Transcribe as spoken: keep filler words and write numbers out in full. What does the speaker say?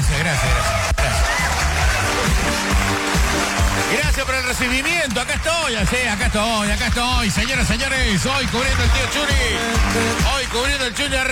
Gracias, gracias, gracias. Gracias, gracias por el recibimiento. Acá estoy, sí, acá estoy, acá estoy. Señoras, señores, hoy cubriendo el tío Churi. Hoy cubriendo el Churi.